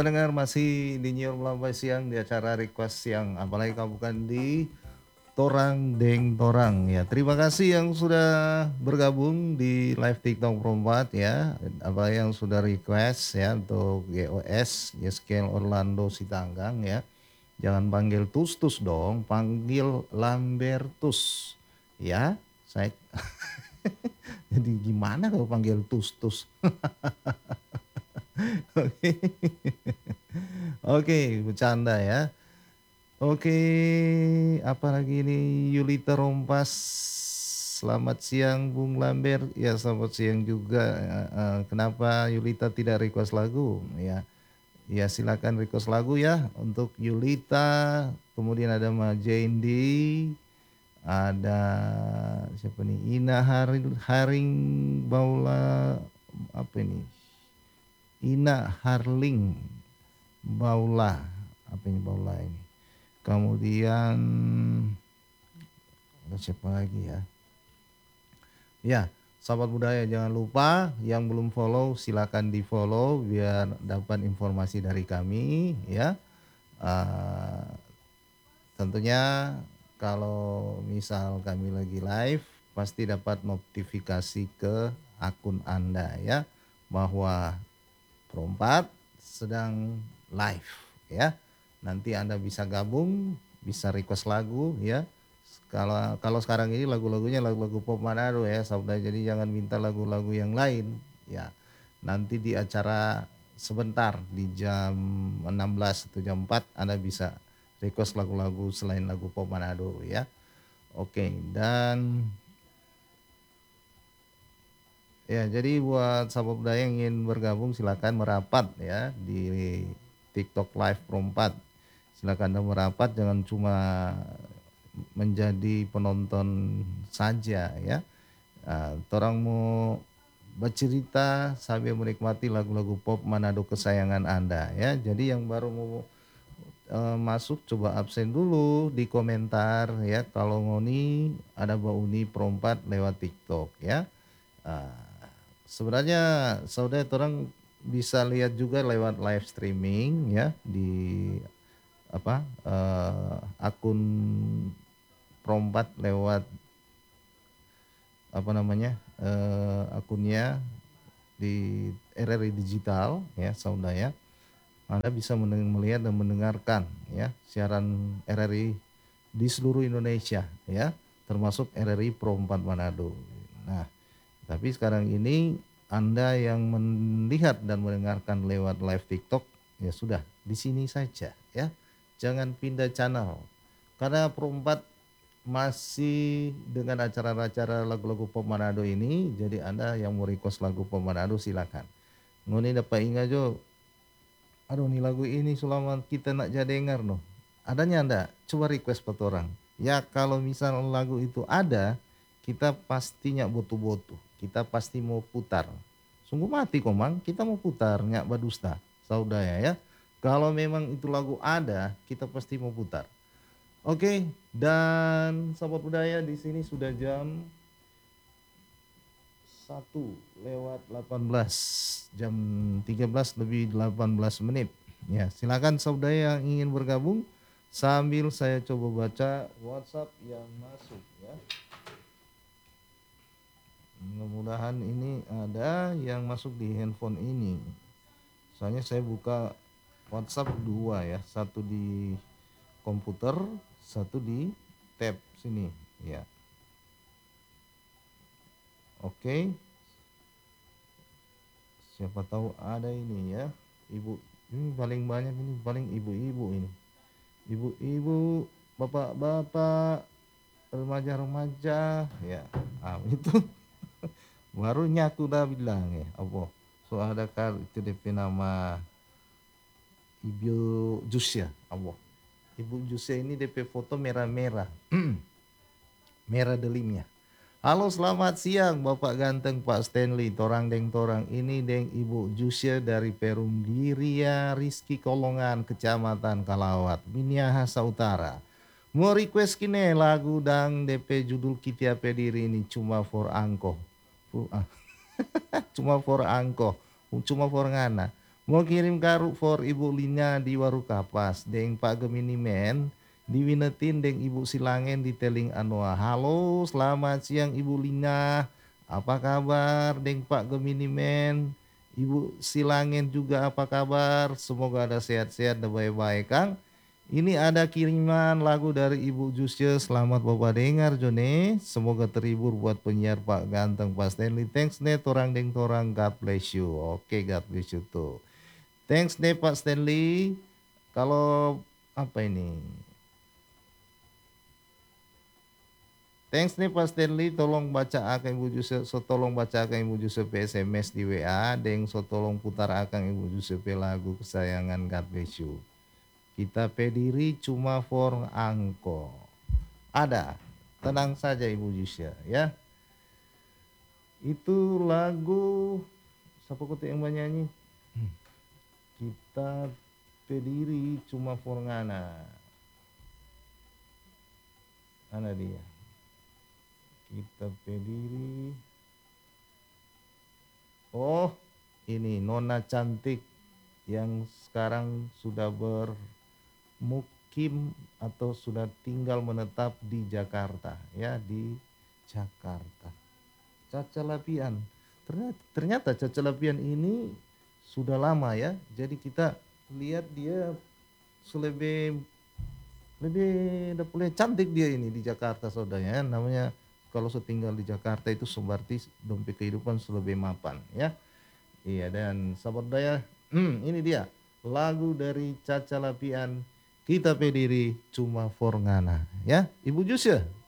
Pendengar masih di Nyiur Melambai Siang di acara Request Siang, apalagi kamu bukan di Torang Deng Torang ya. Terima kasih yang sudah bergabung di live TikTok Perempat ya. Apa yang sudah request ya untuk GOS Yeskel Orlando Sitanggang ya. Jangan panggil Tus dong, panggil Lambertus ya. Saya jadi gimana kalau panggil Tus? Oke. Oke, bercanda ya. Oke, apalagi ini Yulita Rompas. Selamat siang Bung Lambert. Ya, selamat siang juga. Kenapa Yulita tidak request lagu? Ya, ya silakan request lagu ya untuk Yulita. Kemudian ada Majendi, ada siapa nih? Haring Baula apa ini? Ina Harling Baula. Apa ini Baula ini? Kemudian ada siapa lagi ya? Ya, sahabat budaya jangan lupa yang belum follow silakan di follow biar dapat informasi dari kami ya. Uh, Tentunya kalau misal kami lagi live pasti dapat notifikasi ke akun Anda ya bahwa Perempat sedang live ya. Nanti Anda bisa gabung, bisa request lagu ya. Kalau kalau sekarang ini lagu-lagunya lagu-lagu pop Manado ya, saudara. Jadi jangan minta lagu-lagu yang lain ya. Nanti di acara sebentar di jam 16 atau jam 4 Anda bisa request lagu-lagu selain lagu pop Manado ya. Oke, dan ya, jadi buat sahabat budaya yang ingin bergabung silakan merapat ya di TikTok Live Pro 4. Silakan Anda merapat, jangan cuma menjadi penonton saja ya. Orang mau bercerita sambil menikmati lagu-lagu pop Manado kesayangan Anda ya. Jadi yang baru mau masuk coba absen dulu di komentar ya. Kalau ngoni ada Mbak Uni Pro 4 lewat TikTok ya. Ah, Sebenarnya saudara orang bisa lihat juga lewat live streaming ya di akun Prompat lewat apa namanya akunnya di RRI Digital ya saudara ya. Anda bisa melihat dan mendengarkan ya siaran RRI di seluruh Indonesia ya, termasuk RRI Pro 4 Manado. Nah, tapi sekarang ini Anda yang melihat dan mendengarkan lewat live TikTok ya sudah di sini saja ya. Jangan pindah channel. Karena Pro 4 masih dengan acara-acara lagu-lagu pop Manado ini, jadi Anda yang mau request lagu pop Manado silakan. Ngoni dapat ingat jo, aduh nih lagu ini selama kita nak jadi dengar no. Adanya Anda, coba request buat orang. Ya kalau misal lagu itu ada, kita pastinya butuh-butuh. Kita pasti mau putar. Sungguh mati komang, kita mau putar nyak badusta, saudara ya. Kalau memang itu lagu ada, kita pasti mau putar. Oke, dan sahabat budaya di sini sudah jam 1:18, jam 13 lebih 18 menit. Ya, silakan saudara yang ingin bergabung sambil saya coba baca WhatsApp yang masuk ya. Mudah-mudahan ini ada yang masuk di handphone ini. Soalnya saya buka WhatsApp dua ya, satu di komputer, satu di tab sini ya. Oke. Siapa tahu ada ini ya. Ibu ini paling banyak, ini paling ibu-ibu ini. Ibu-ibu, bapak-bapak, remaja-remaja ya. Itu baru nyaku dah bilang ya. Apa? So ada itu DP nama Ibu Jus ya. Apa? Ibu Jus ini DP foto merah-merah. Merah delimnya. Halo selamat siang Bapak ganteng Pak Stanley. Torang deng torang ini deng Ibu Jusya dari Perum Diria Rizky Kolongan Kecamatan Kalawat Minahasa Utara. Mau request kini lagu dang DP judul Kitia Pediri ini cuma for angko. Cuma for angko. Cuma for ngana. Mau kirim karuk for Ibu Lina di Waru Kapas, deng Pak Gemini Men, di Winetin deng Ibu Silangen di Teling Anoa. Halo, selamat siang Ibu Lina. Apa kabar deng Pak Gemini Men? Ibu Silangen juga apa kabar? Semoga ada sehat-sehat dan baik-baik, Kang. Ini ada kiriman lagu dari Ibu Jusya. Selamat Bapak dengar Jone. Semoga terhibur buat penyiar Pak Ganteng Pak Stanley. Thanks nih torang deng torang. God bless you. Oke, God bless you tuh. Thanks nih Pak Stanley. Kalau apa ini? Thanks nih Pak Stanley, tolong baca akan Ibu Jusep, so tolong baca akan Ibu Jusep SMS di WA, deng so tolong putar akan Ibu Jusep lagu kesayangan God bless you. Kita pediri cuma for angko. Ada, tenang saja Ibu Jusep ya. Itu lagu siapa kota yang nyanyi? Kita pediri cuma for ngana. Mana dia? Kita pediri. Oh, ini Nona cantik yang sekarang sudah bermukim atau sudah tinggal menetap di Jakarta, ya, di Jakarta. Caca Lapian. Ternyata Caca Lapian ini sudah lama ya. Jadi kita lihat dia lebih lebih cantik dia ini di Jakarta saudaranya, namanya kalau setinggal di Jakarta itu seperti dompet kehidupan lebih mapan ya. Iya, dan sahabat daya, ini dia lagu dari Caca Lapian, Kita Pediri Cuma For Ngana ya. Ibu Jus ya.